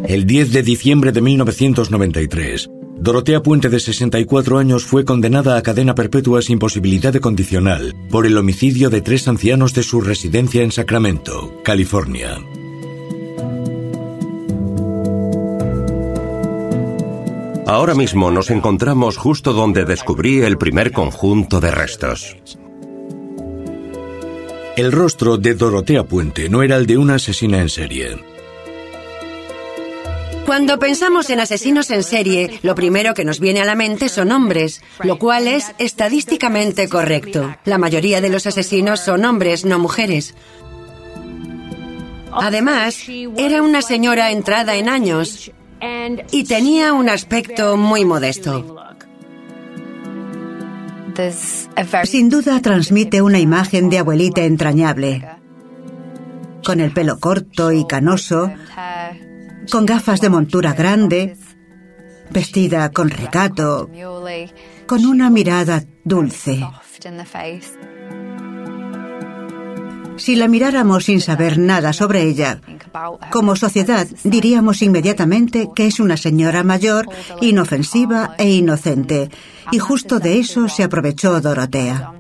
El 10 de diciembre de 1993, Dorotea Puente, de 64 años, fue condenada a cadena perpetua sin posibilidad de condicional por el homicidio de 3 ancianos de su residencia en Sacramento, California. Ahora mismo nos encontramos justo donde descubrí el primer conjunto de restos. El rostro de Dorotea Puente no era el de una asesina en serie. Cuando pensamos en asesinos en serie, lo primero que nos viene a la mente son hombres, lo cual es estadísticamente correcto. La mayoría de los asesinos son hombres, no mujeres. Además, era una señora entrada en años y tenía un aspecto muy modesto. Sin duda transmite una imagen de abuelita entrañable, con el pelo corto y canoso, con gafas de montura grande, vestida con recato, con una mirada dulce. Si la miráramos sin saber nada sobre ella, como sociedad diríamos inmediatamente que es una señora mayor, inofensiva e inocente, y justo de eso se aprovechó Dorotea.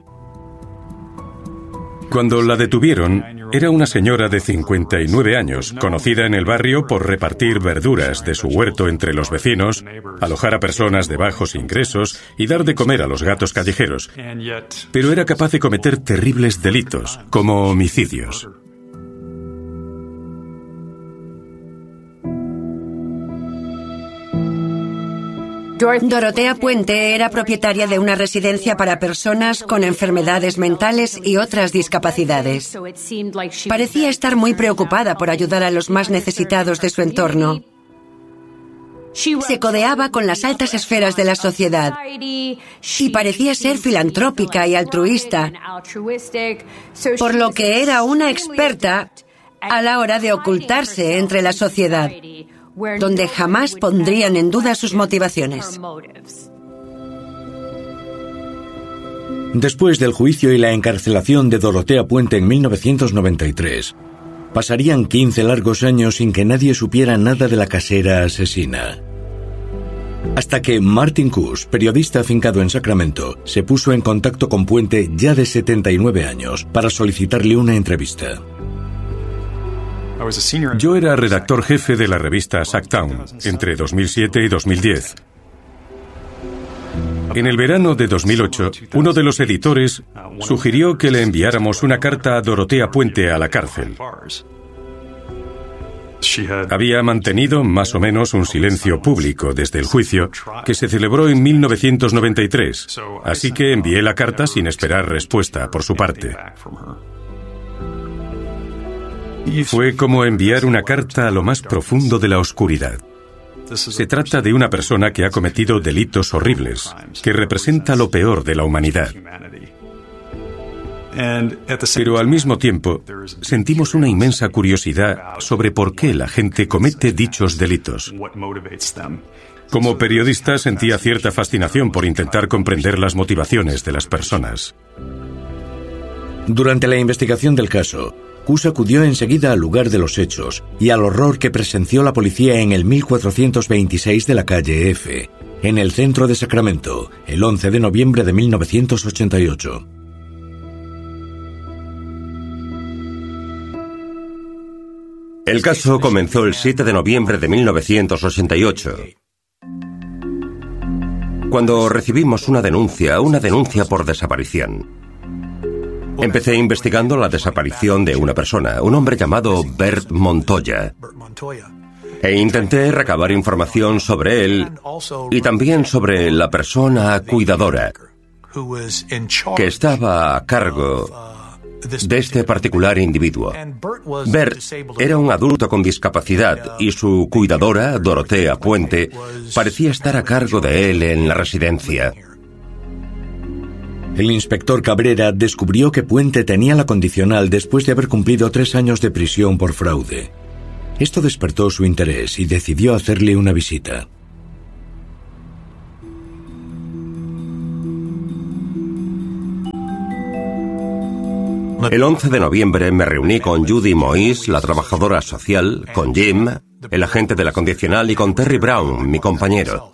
Cuando la detuvieron, era una señora de 59 años, conocida en el barrio por repartir verduras de su huerto entre los vecinos, alojar a personas de bajos ingresos y dar de comer a los gatos callejeros. Pero era capaz de cometer terribles delitos, como homicidios. Dorotea Puente era propietaria de una residencia para personas con enfermedades mentales y otras discapacidades. Parecía estar muy preocupada por ayudar a los más necesitados de su entorno. Se codeaba con las altas esferas de la sociedad y parecía ser filantrópica y altruista, por lo que era una experta a la hora de ocultarse entre la sociedad, donde jamás pondrían en duda sus motivaciones. Después del juicio y la encarcelación de Dorotea Puente en 1993, pasarían 15 largos años sin que nadie supiera nada de la casera asesina. Hasta que Martin Kuss, periodista afincado en Sacramento, se puso en contacto con Puente, ya de 79 años, para solicitarle una entrevista. Yo era redactor jefe de la revista Sacktown entre 2007 y 2010. En el verano de 2008, uno de los editores sugirió que le enviáramos una carta a Dorotea Puente a la cárcel. Había mantenido más o menos un silencio público desde el juicio, que se celebró en 1993, así que envié la carta sin esperar respuesta por su parte. Fue como enviar una carta a lo más profundo de la oscuridad. Se trata de una persona que ha cometido delitos horribles, que representa lo peor de la humanidad. Pero al mismo tiempo, sentimos una inmensa curiosidad sobre por qué la gente comete dichos delitos. Como periodista sentía cierta fascinación por intentar comprender las motivaciones de las personas. Durante la investigación del caso, Kuss acudió enseguida al lugar de los hechos y al horror que presenció la policía en el 1426 de la calle F, en el centro de Sacramento, el 11 de noviembre de 1988. El caso comenzó el 7 de noviembre de 1988, cuando recibimos una denuncia por desaparición. Empecé investigando la desaparición de una persona, un hombre llamado Bert Montoya, e intenté recabar información sobre él y también sobre la persona cuidadora que estaba a cargo de este particular individuo. Bert era un adulto con discapacidad y su cuidadora, Dorotea Puente, parecía estar a cargo de él en la residencia. El inspector Cabrera descubrió que Puente tenía la condicional después de haber cumplido 3 años de prisión por fraude. Esto despertó su interés y decidió hacerle una visita. El 11 de noviembre me reuní con Judy Moïse, la trabajadora social, con Jim, el agente de la condicional, y con Terry Brown, mi compañero.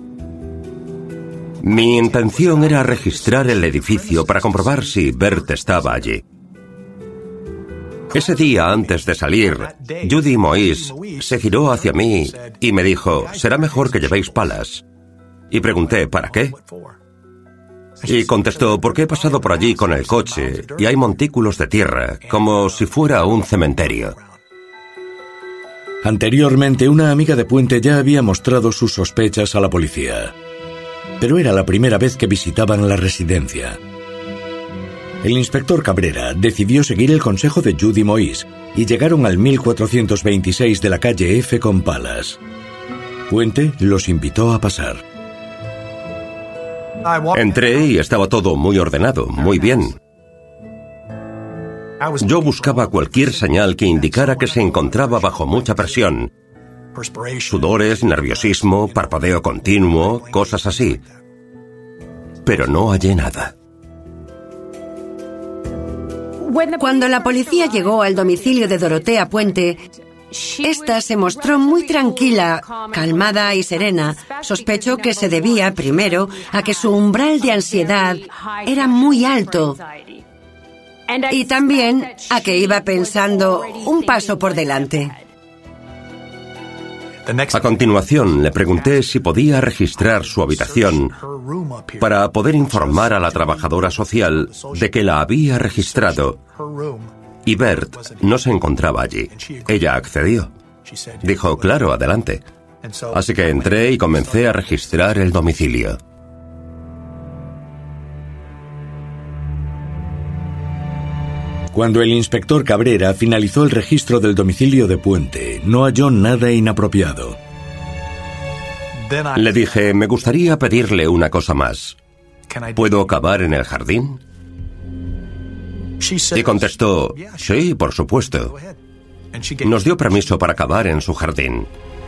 Mi intención era registrar el edificio para comprobar si Bert estaba allí. Ese día, antes de salir, Judy Moïse se giró hacia mí y me dijo: «Será mejor que llevéis palas». Y pregunté: ¿para qué? Y contestó: «Porque he pasado por allí con el coche y hay montículos de tierra, como si fuera un cementerio». Anteriormente, una amiga de Puente ya había mostrado sus sospechas a la policía. Pero era la primera vez que visitaban la residencia. El inspector Cabrera decidió seguir el consejo de Judy Moïse y llegaron al 1426 de la calle F con palas. Puente los invitó a pasar. Entré y estaba todo muy ordenado, muy bien. Yo buscaba cualquier señal que indicara que se encontraba bajo mucha presión. Sudores, nerviosismo, parpadeo continuo, cosas así. Pero no hallé nada. Cuando la policía llegó al domicilio de Dorotea Puente, esta se mostró muy tranquila, calmada y serena. Sospecho que se debía, primero, a que su umbral de ansiedad era muy alto y también a que iba pensando un paso por delante. A continuación, le pregunté si podía registrar su habitación para poder informar a la trabajadora social de que la había registrado y Bert no se encontraba allí. Ella accedió. Dijo: «Claro, adelante». Así que entré y comencé a registrar el domicilio. Cuando el inspector Cabrera finalizó el registro del domicilio de Puente, no halló nada inapropiado. Le dije: «Me gustaría pedirle una cosa más. ¿Puedo cavar en el jardín?» Y contestó: «Sí, por supuesto». Nos dio permiso para cavar en su jardín.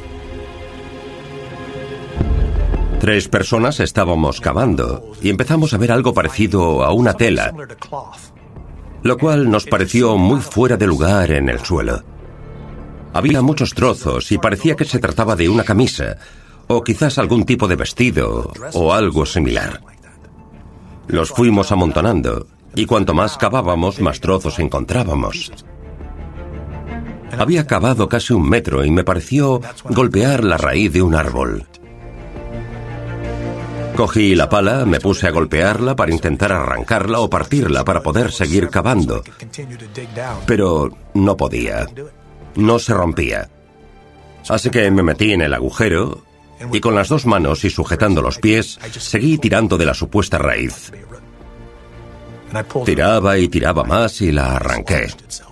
3 personas estábamos cavando y empezamos a ver algo parecido a una tela, lo cual nos pareció muy fuera de lugar en el suelo. Había muchos trozos y parecía que se trataba de una camisa, o quizás algún tipo de vestido, o algo similar. Los fuimos amontonando, y cuanto más cavábamos, más trozos encontrábamos. Había cavado casi 1 metro y me pareció golpear la raíz de un árbol. Cogí la pala, me puse a golpearla para intentar arrancarla o partirla para poder seguir cavando. Pero no podía. No se rompía. Así que me metí en el agujero y con las 2 manos y sujetando los pies, seguí tirando de la supuesta raíz. Tiraba y tiraba más y la arranqué.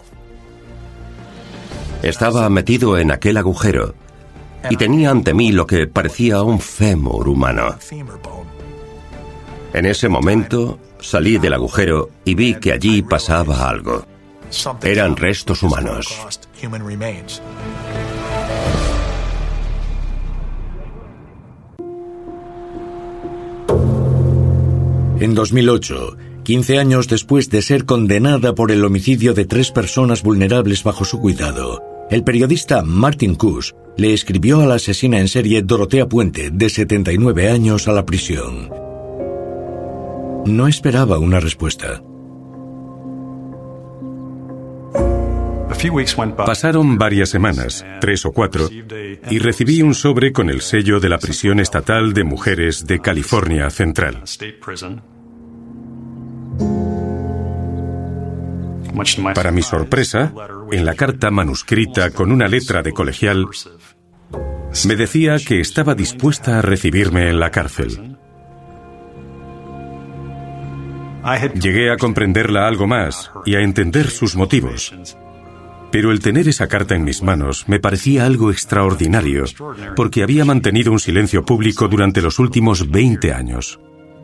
Estaba metido en aquel agujero y tenía ante mí lo que parecía un fémur humano. En ese momento salí del agujero y vi que allí pasaba algo. Eran restos humanos. En 2008, 15 años después de ser condenada por el homicidio de 3 personas vulnerables bajo su cuidado, el periodista Martin Kusch le escribió a la asesina en serie Dorotea Puente, de 79 años, a la prisión. No esperaba una respuesta. Pasaron varias semanas, 3 o 4, y recibí un sobre con el sello de la Prisión Estatal de Mujeres de California Central. Para mi sorpresa, en la carta manuscrita con una letra de colegial, me decía que estaba dispuesta a recibirme en la cárcel. Llegué a comprenderla algo más y a entender sus motivos. Pero el tener esa carta en mis manos me parecía algo extraordinario, porque había mantenido un silencio público durante los últimos 20 años.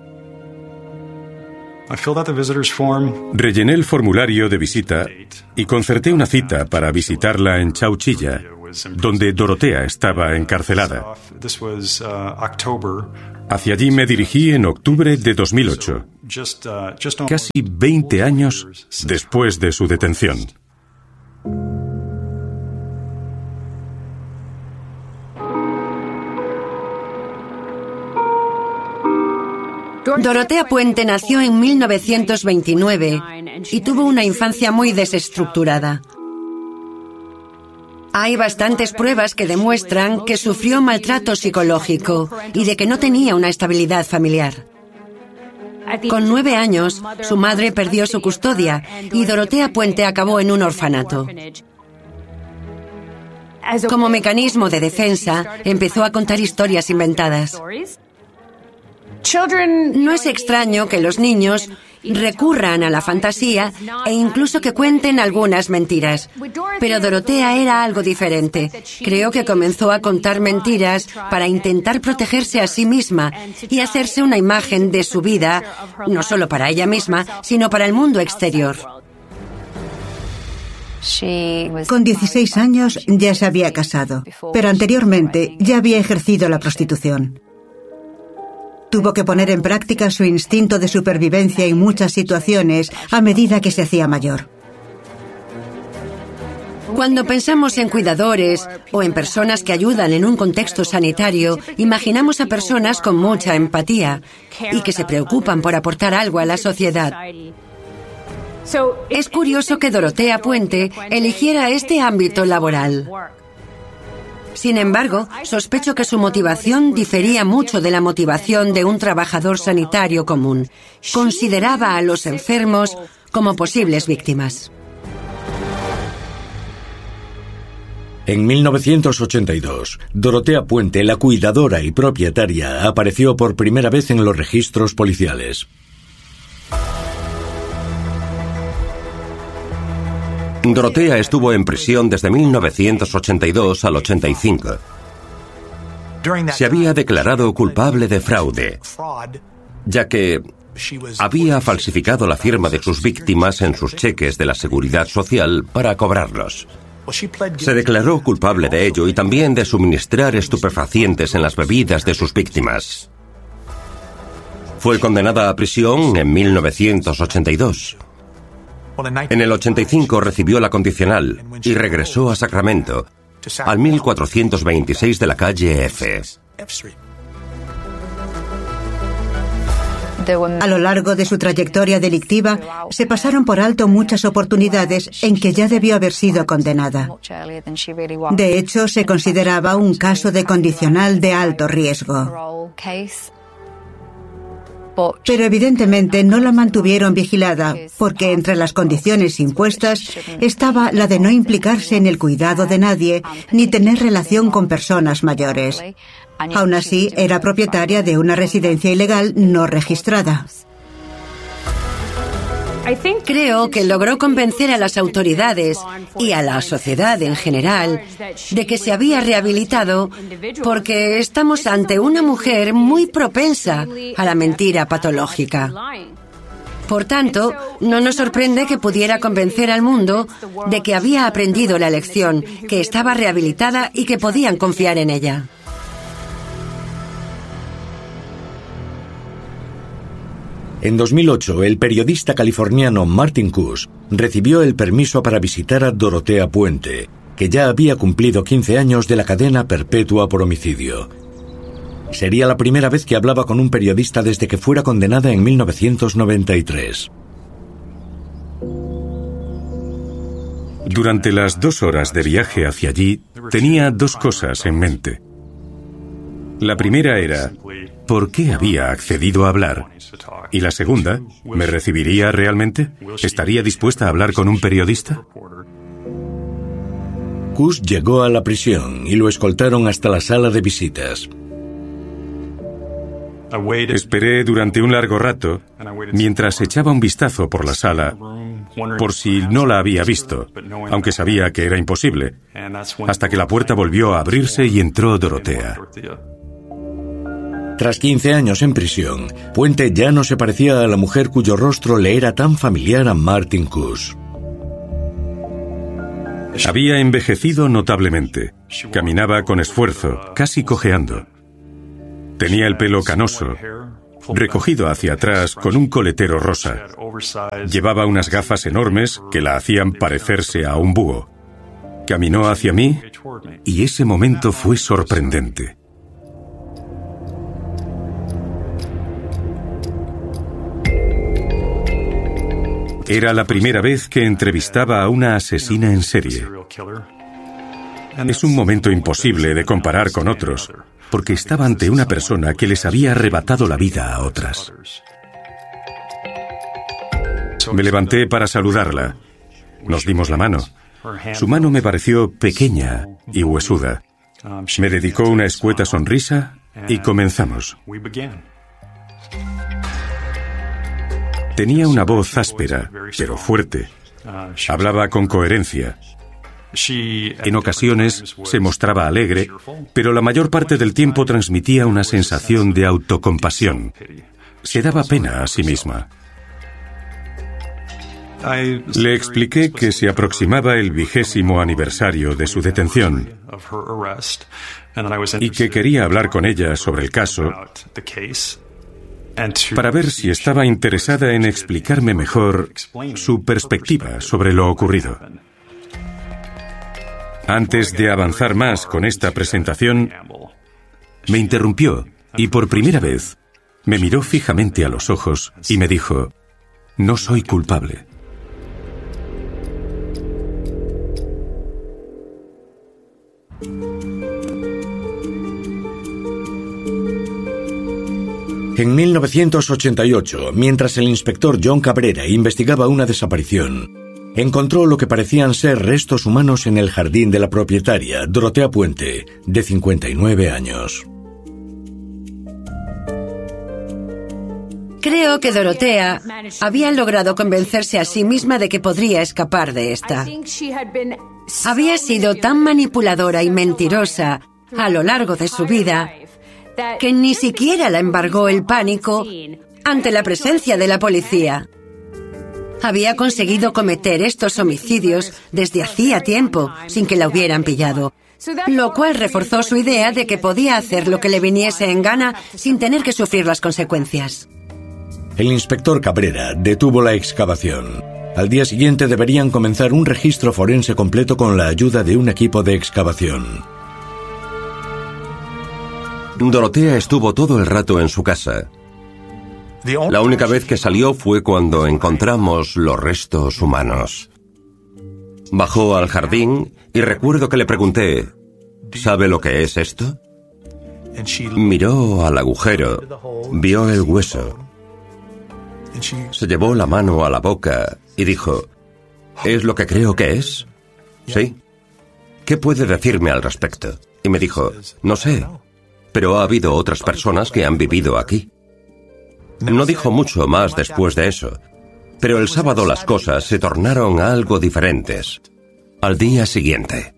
Rellené el formulario de visita y concerté una cita para visitarla en Chowchilla, donde Dorotea estaba encarcelada. Hacia allí me dirigí en octubre de 2008, casi 20 años después de su detención. Dorotea Puente nació en 1929 y tuvo una infancia muy desestructurada. Hay bastantes pruebas que demuestran que sufrió maltrato psicológico y de que no tenía una estabilidad familiar. Con 9 años, su madre perdió su custodia y Dorotea Puente acabó en un orfanato. Como mecanismo de defensa, empezó a contar historias inventadas. No es extraño que los niños recurran a la fantasía e incluso que cuenten algunas mentiras. Pero Dorotea era algo diferente. Creo que comenzó a contar mentiras para intentar protegerse a sí misma y hacerse una imagen de su vida, no solo para ella misma, sino para el mundo exterior. Con 16 años ya se había casado, pero anteriormente ya había ejercido la prostitución. Tuvo que poner en práctica su instinto de supervivencia en muchas situaciones a medida que se hacía mayor. Cuando pensamos en cuidadores o en personas que ayudan en un contexto sanitario, imaginamos a personas con mucha empatía y que se preocupan por aportar algo a la sociedad. Es curioso que Dorotea Puente eligiera este ámbito laboral. Sin embargo, sospecho que su motivación difería mucho de la motivación de un trabajador sanitario común. Consideraba a los enfermos como posibles víctimas. En 1982, Dorotea Puente, la cuidadora y propietaria, apareció por primera vez en los registros policiales. Dorotea estuvo en prisión desde 1982 al 85. Se había declarado culpable de fraude, ya que había falsificado la firma de sus víctimas en sus cheques de la Seguridad Social para cobrarlos. Se declaró culpable de ello y también de suministrar estupefacientes en las bebidas de sus víctimas. Fue condenada a prisión en 1982. En el 85 recibió la condicional y regresó a Sacramento, al 1426 de la calle F. A lo largo de su trayectoria delictiva, se pasaron por alto muchas oportunidades en que ya debió haber sido condenada. De hecho, se consideraba un caso de condicional de alto riesgo. Pero evidentemente no la mantuvieron vigilada, porque entre las condiciones impuestas estaba la de no implicarse en el cuidado de nadie ni tener relación con personas mayores. Aún así, era propietaria de una residencia ilegal no registrada. Creo que logró convencer a las autoridades y a la sociedad en general de que se había rehabilitado porque estamos ante una mujer muy propensa a la mentira patológica. Por tanto, no nos sorprende que pudiera convencer al mundo de que había aprendido la lección, que estaba rehabilitada y que podían confiar en ella. En 2008, el periodista californiano Martin Kuss recibió el permiso para visitar a Dorotea Puente, que ya había cumplido 15 años de la cadena perpetua por homicidio. Sería la primera vez que hablaba con un periodista desde que fuera condenada en 1993. Durante las 2 horas de viaje hacia allí, tenía 2 cosas en mente. La primera era, ¿por qué había accedido a hablar? Y la segunda, ¿me recibiría realmente? ¿Estaría dispuesta a hablar con un periodista? Kuss llegó a la prisión y lo escoltaron hasta la sala de visitas. Esperé durante un largo rato, mientras echaba un vistazo por la sala, por si no la había visto, aunque sabía que era imposible, hasta que la puerta volvió a abrirse y entró Dorotea. Tras 15 años en prisión, Puente ya no se parecía a la mujer cuyo rostro le era tan familiar a Martin Kuss. Había envejecido notablemente. Caminaba con esfuerzo, casi cojeando. Tenía el pelo canoso, recogido hacia atrás con un coletero rosa. Llevaba unas gafas enormes que la hacían parecerse a un búho. Caminó hacia mí y ese momento fue sorprendente. Era la primera vez que entrevistaba a una asesina en serie. Es un momento imposible de comparar con otros, porque estaba ante una persona que les había arrebatado la vida a otras. Me levanté para saludarla. Nos dimos la mano. Su mano me pareció pequeña y huesuda. Me dedicó una escueta sonrisa y comenzamos. Tenía una voz áspera, pero fuerte. Hablaba con coherencia. En ocasiones se mostraba alegre, pero la mayor parte del tiempo transmitía una sensación de autocompasión. Se daba pena a sí misma. Le expliqué que se aproximaba el 20º aniversario de su detención y que quería hablar con ella sobre el caso para ver si estaba interesada en explicarme mejor su perspectiva sobre lo ocurrido. Antes de avanzar más con esta presentación, me interrumpió y por primera vez me miró fijamente a los ojos y me dijo: «No soy culpable». En 1988, mientras el inspector John Cabrera investigaba una desaparición, encontró lo que parecían ser restos humanos en el jardín de la propietaria, Dorotea Puente, de 59 años. Creo que Dorotea había logrado convencerse a sí misma de que podría escapar de esta. Había sido tan manipuladora y mentirosa a lo largo de su vida que ni siquiera la embargó el pánico ante la presencia de la policía. Había conseguido cometer estos homicidios desde hacía tiempo, sin que la hubieran pillado, lo cual reforzó su idea de que podía hacer lo que le viniese en gana sin tener que sufrir las consecuencias. El inspector Cabrera detuvo la excavación. Al día siguiente deberían comenzar un registro forense completo con la ayuda de un equipo de excavación. Dorotea estuvo todo el rato en su casa. La única vez que salió fue cuando encontramos los restos humanos. Bajó al jardín y recuerdo que le pregunté: ¿sabe lo que es esto? Miró al agujero, vio el hueso. Se llevó la mano a la boca y dijo: ¿es lo que creo que es? Sí. ¿Qué puede decirme al respecto? Y me dijo: no sé, pero ha habido otras personas que han vivido aquí. No dijo mucho más después de eso, pero el sábado las cosas se tornaron algo diferentes. Al día siguiente.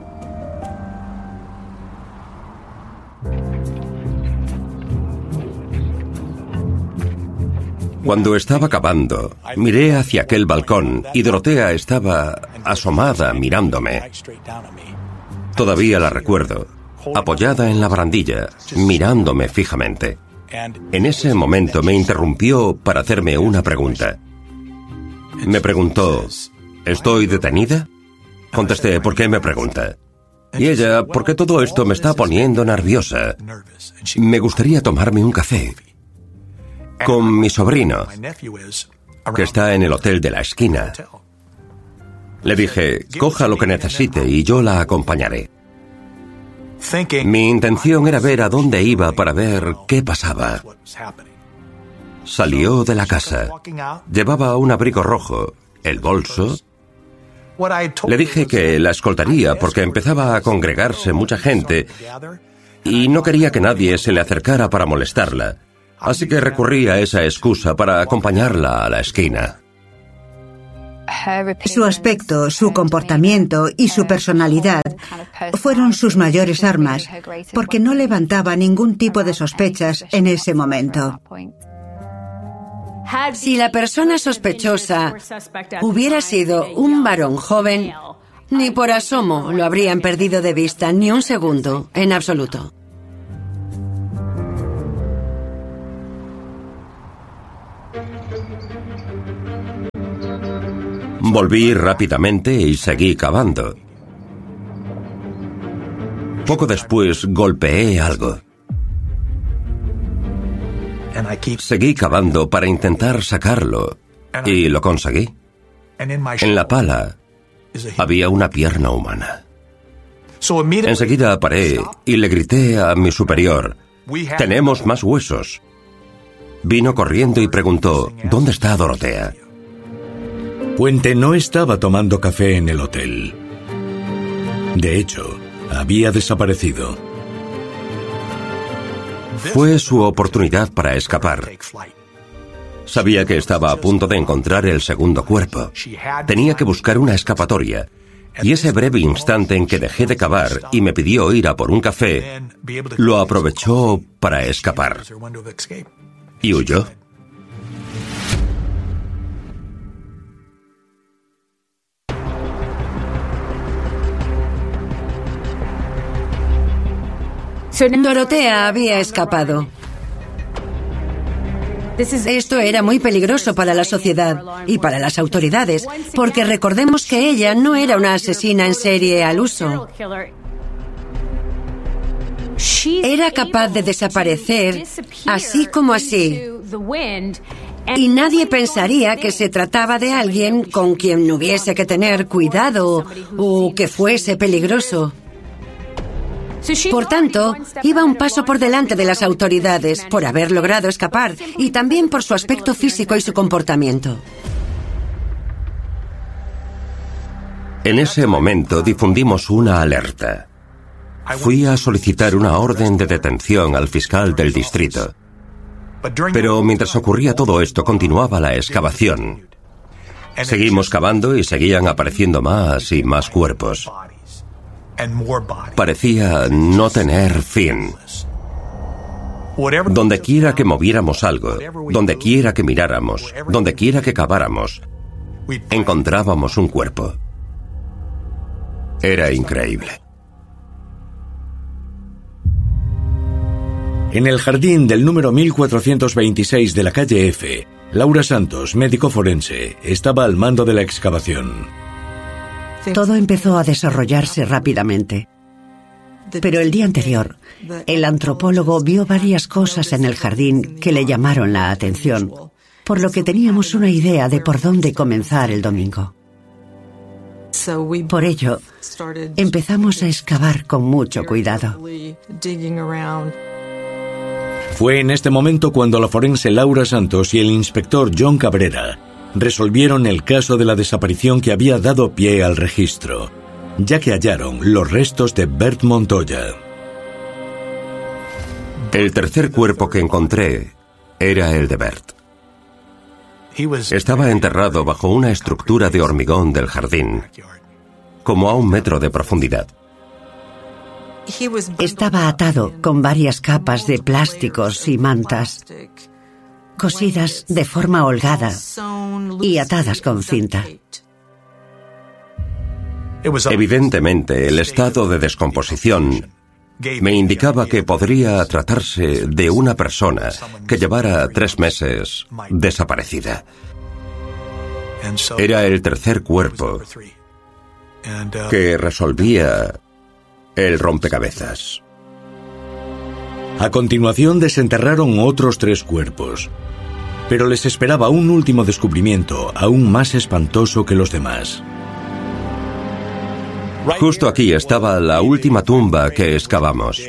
Cuando estaba cavando, miré hacia aquel balcón y Dorotea estaba asomada mirándome. Todavía la recuerdo, apoyada en la barandilla, mirándome fijamente. En ese momento me interrumpió para hacerme una pregunta. Me preguntó: ¿estoy detenida? Contesté: ¿por qué me pregunta? Y ella: porque todo esto me está poniendo nerviosa. Me gustaría tomarme un café con mi sobrino, que está en el hotel de la esquina. Le dije: coja lo que necesite y yo la acompañaré. Mi intención era ver a dónde iba para ver qué pasaba. Salió de la casa. Llevaba un abrigo rojo, el bolso. Le dije que la escoltaría porque empezaba a congregarse mucha gente y no quería que nadie se le acercara para molestarla. Así que recurrí a esa excusa para acompañarla a la esquina. Su aspecto, su comportamiento y su personalidad fueron sus mayores armas, porque no levantaba ningún tipo de sospechas en ese momento. Si la persona sospechosa hubiera sido un varón joven, ni por asomo lo habrían perdido de vista ni un segundo, en absoluto. Volví rápidamente y seguí cavando. Poco después golpeé algo. Seguí cavando para intentar sacarlo y lo conseguí. En la pala había una pierna humana. Enseguida paré y le grité a mi superior: «Tenemos más huesos». Vino corriendo y preguntó: «¿Dónde está Dorotea?». Puente no estaba tomando café en el hotel. De hecho, había desaparecido. Fue su oportunidad para escapar. Sabía que estaba a punto de encontrar el segundo cuerpo. Tenía que buscar una escapatoria. Y ese breve instante en que dejé de cavar y me pidió ir a por un café, lo aprovechó para escapar. Y huyó. Dorotea había escapado. Esto era muy peligroso para la sociedad y para las autoridades, porque recordemos que ella no era una asesina en serie al uso. Era capaz de desaparecer así como así. Y nadie pensaría que se trataba de alguien con quien hubiese que tener cuidado o que fuese peligroso. Por tanto, iba un paso por delante de las autoridades por haber logrado escapar y también por su aspecto físico y su comportamiento. En ese momento difundimos una alerta. Fui a solicitar una orden de detención al fiscal del distrito. Pero mientras ocurría todo esto, continuaba la excavación. Seguimos cavando y seguían apareciendo más y más cuerpos. Parecía no tener fin. Donde quiera que moviéramos algo, donde quiera que miráramos, donde quiera que caváramos, encontrábamos un cuerpo. Era increíble. En el jardín del número 1426 de la calle F, Laura Santos, médico forense, estaba al mando de la excavación. Todo empezó a desarrollarse rápidamente. Pero el día anterior, el antropólogo vio varias cosas en el jardín que le llamaron la atención, por lo que teníamos una idea de por dónde comenzar el domingo. Por ello, empezamos a excavar con mucho cuidado. Fue en este momento cuando la forense Laura Santos y el inspector John Cabrera resolvieron el caso de la desaparición que había dado pie al registro, ya que hallaron los restos de Bert Montoya. El tercer cuerpo que encontré era el de Bert. Estaba enterrado bajo una estructura de hormigón del jardín, como a 1 metro de profundidad. Estaba atado con varias capas de plásticos y mantas, cosidas de forma holgada y atadas con cinta. Evidentemente, el estado de descomposición me indicaba que podría tratarse de una persona que llevara 3 meses desaparecida. Era el tercer cuerpo que resolvía el rompecabezas. A continuación desenterraron otros 3 cuerpos, pero les esperaba un último descubrimiento aún más espantoso que los demás. Justo aquí estaba la última tumba que excavamos.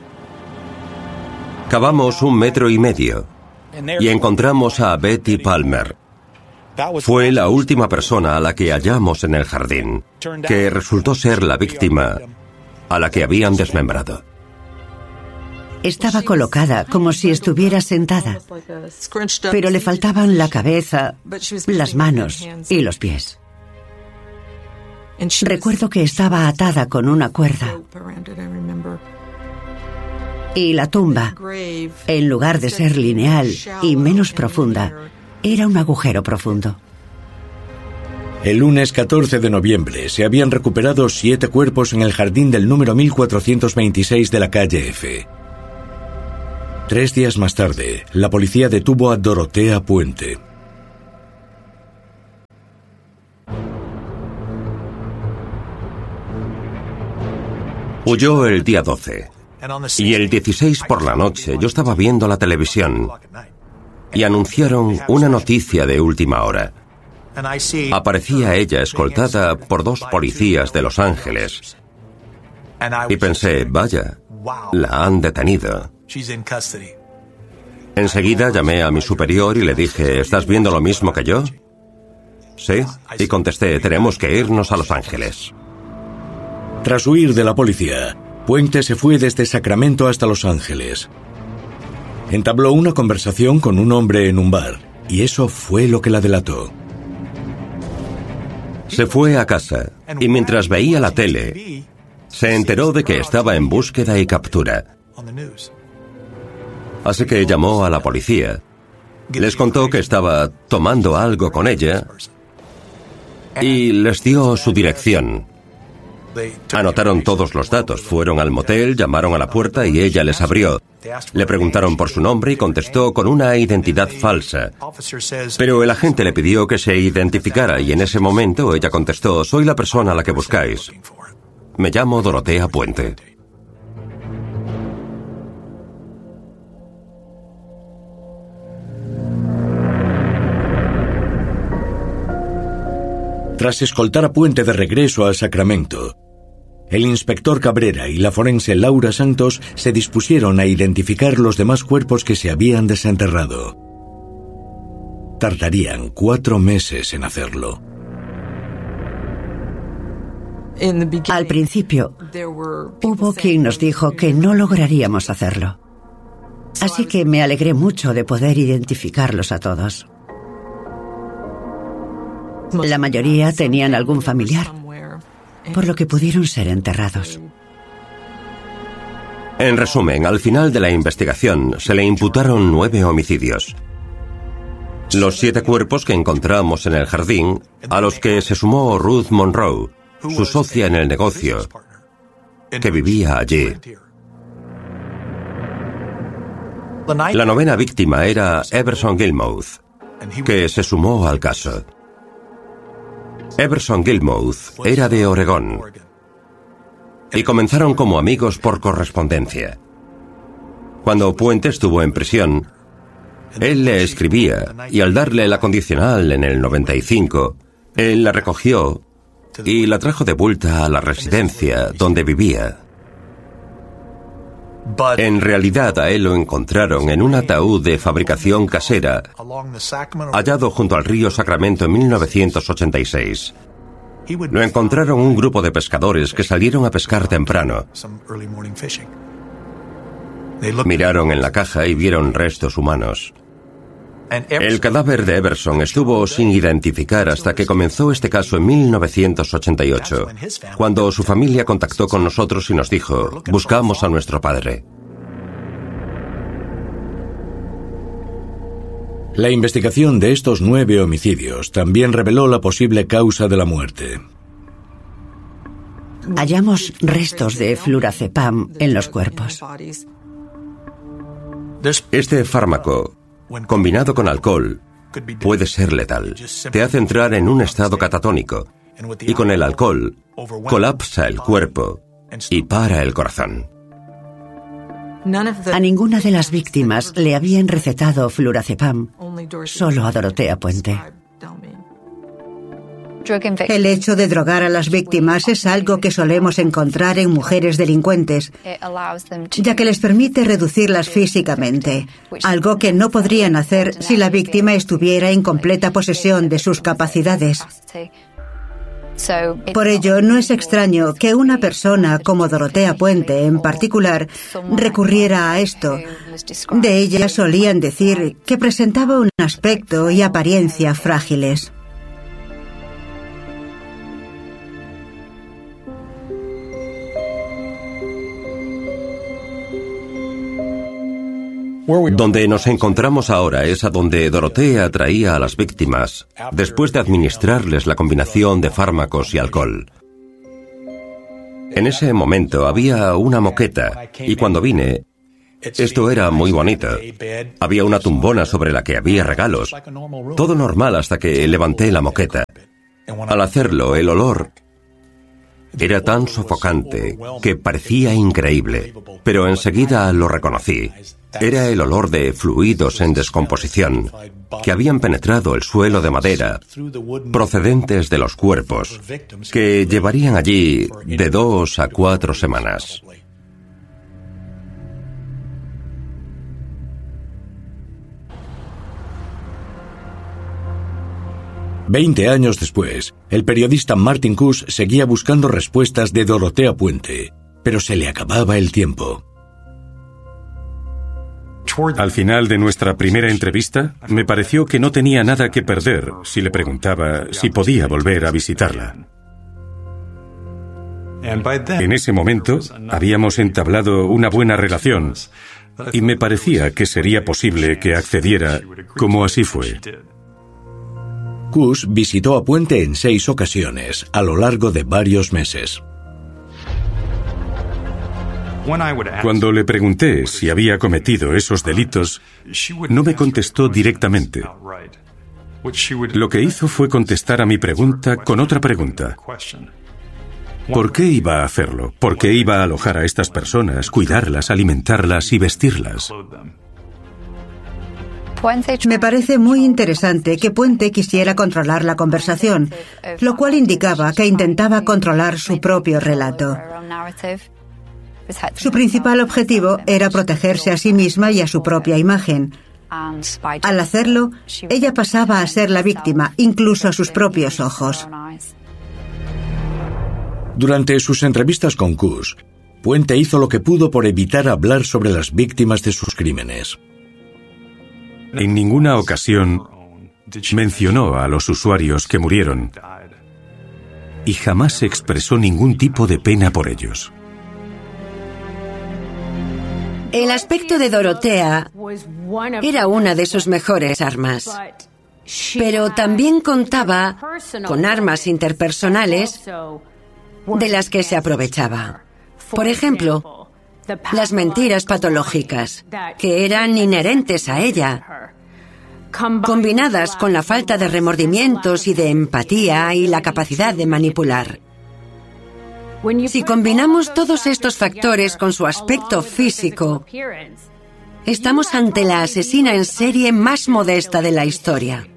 Cavamos 1,5 metros y encontramos a Betty Palmer. Fue la última persona a la que hallamos en el jardín, que resultó ser la víctima a la que habían desmembrado. Estaba colocada como si estuviera sentada, pero le faltaban la cabeza, las manos y los pies. Recuerdo que estaba atada con una cuerda. Y la tumba, en lugar de ser lineal y menos profunda, era un agujero profundo. El lunes 14 de noviembre se habían recuperado 7 cuerpos en el jardín del número 1426 de la calle F. 3 días más tarde, la policía detuvo a Dorotea Puente. Huyó el día 12. Y el 16 por la noche yo estaba viendo la televisión y anunciaron una noticia de última hora. Aparecía ella escoltada por 2 policías de Los Ángeles. Y pensé, vaya, la han detenido. Enseguida llamé a mi superior y le dije, ¿estás viendo lo mismo que yo? Sí, y contesté, tenemos que irnos a Los Ángeles. Tras huir de la policía, Puente se fue desde Sacramento hasta Los Ángeles. Entabló una conversación con un hombre en un bar, y eso fue lo que la delató. Se fue a casa, y mientras veía la tele, se enteró de que estaba en búsqueda y captura. Así que llamó a la policía, les contó que estaba tomando algo con ella y les dio su dirección. Anotaron todos los datos, fueron al motel, llamaron a la puerta y ella les abrió. Le preguntaron por su nombre y contestó con una identidad falsa. Pero el agente le pidió que se identificara y en ese momento ella contestó, soy la persona a la que buscáis. Me llamo Dorotea Puente. Tras escoltar a Puente de regreso a Sacramento, el inspector Cabrera y la forense Laura Santos se dispusieron a identificar los demás cuerpos que se habían desenterrado. Tardarían 4 meses en hacerlo. Al principio, hubo quien nos dijo que no lograríamos hacerlo. Así que me alegré mucho de poder identificarlos a todos. La mayoría tenían algún familiar, por lo que pudieron ser enterrados. En resumen, al final de la investigación se le imputaron 9 homicidios. Los 7 cuerpos que encontramos en el jardín, a los que se sumó Ruth Monroe, su socia en el negocio, que vivía allí. La 9ª víctima era Everson Gilmouth, que se sumó al caso. Everson Gilmouth era de Oregón y comenzaron como amigos por correspondencia. Cuando Puente estuvo en prisión, él le escribía y al darle la condicional en el 95, él la recogió y la trajo de vuelta a la residencia donde vivía. En realidad a él lo encontraron en un ataúd de fabricación casera hallado junto al río Sacramento en 1986. Lo encontraron un grupo de pescadores que salieron a pescar temprano. Miraron en la caja y vieron restos humanos. El cadáver de Everson estuvo sin identificar hasta que comenzó este caso en 1988, cuando su familia contactó con nosotros y nos dijo, buscamos a nuestro padre. La investigación de estos 9 homicidios también reveló la posible causa de la muerte. Hallamos restos de flurazepam en los cuerpos. Este fármaco, combinado con alcohol, puede ser letal. Te hace entrar en un estado catatónico y con el alcohol colapsa el cuerpo y para el corazón. A ninguna de las víctimas le habían recetado flurazepam, solo a Dorotea Puente. El hecho de drogar a las víctimas es algo que solemos encontrar en mujeres delincuentes, ya que les permite reducirlas físicamente, algo que no podrían hacer si la víctima estuviera en completa posesión de sus capacidades. Por ello, no es extraño que una persona como Dorotea Puente, en particular, recurriera a esto. De ella solían decir que presentaba un aspecto y apariencia frágiles. Donde nos encontramos ahora es a donde Dorotea traía a las víctimas después de administrarles la combinación de fármacos y alcohol. En ese momento había una moqueta y cuando vine, esto era muy bonito. Había una tumbona sobre la que había regalos. Todo normal hasta que levanté la moqueta. Al hacerlo, el olor era tan sofocante que parecía increíble, pero enseguida lo reconocí. Era el olor de fluidos en descomposición que habían penetrado el suelo de madera procedentes de los cuerpos, que llevarían allí de 2 a 4 semanas. Veinte años después, el periodista Martin Kuss seguía buscando respuestas de Dorotea Puente, pero se le acababa el tiempo. Al final de nuestra primera entrevista, me pareció que no tenía nada que perder si le preguntaba si podía volver a visitarla. En ese momento, habíamos entablado una buena relación y me parecía que sería posible que accediera, como así fue. Kuss visitó a Puente en 6 ocasiones, a lo largo de varios meses. Cuando le pregunté si había cometido esos delitos, no me contestó directamente. Lo que hizo fue contestar a mi pregunta con otra pregunta. ¿Por qué iba a hacerlo? ¿Por qué iba a alojar a estas personas, cuidarlas, alimentarlas y vestirlas? Me parece muy interesante que Puente quisiera controlar la conversación, lo cual indicaba que intentaba controlar su propio relato. Su principal objetivo era protegerse a sí misma y a su propia imagen. Al hacerlo, ella pasaba a ser la víctima, incluso a sus propios ojos. Durante sus entrevistas con Kuss, Puente hizo lo que pudo por evitar hablar sobre las víctimas de sus crímenes. En ninguna ocasión mencionó a los usuarios que murieron y jamás expresó ningún tipo de pena por ellos. El aspecto de Dorotea era una de sus mejores armas, pero también contaba con armas interpersonales de las que se aprovechaba. Por ejemplo, las mentiras patológicas, que eran inherentes a ella, combinadas con la falta de remordimientos y de empatía y la capacidad de manipular. Si combinamos todos estos factores con su aspecto físico, estamos ante la asesina en serie más modesta de la historia.